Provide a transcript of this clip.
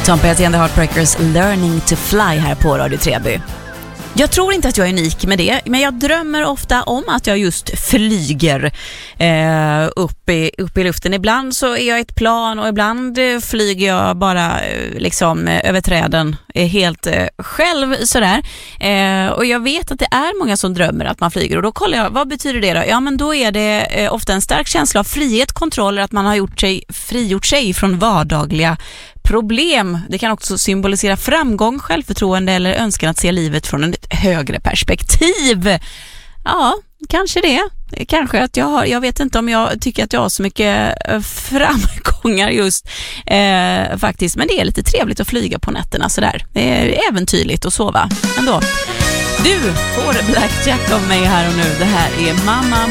Tom Petty and the Heartbreakers, Learning to Fly här på Radio Treby. Jag tror inte att jag är unik med det, men jag drömmer ofta om att jag just flyger upp i luften. Ibland så är jag i ett plan och ibland flyger jag bara liksom över träden helt själv sådär. Och jag vet att det är många som drömmer att man flyger, och då kollar jag, vad betyder det då? Ja, men då är det ofta en stark känsla av frihet, kontroll, att man har frigjort sig från vardagliga problem. Det kan också symbolisera framgång, självförtroende eller önskan att se livet från ett högre perspektiv. Ja, kanske det. Kanske att jag vet inte om jag tycker att jag har så mycket framgångar just faktiskt. Men det är lite trevligt att flyga på nätterna sådär. Det är äventyrligt att sova ändå. Du får Black Jack av mig här och nu. Det här är Mamma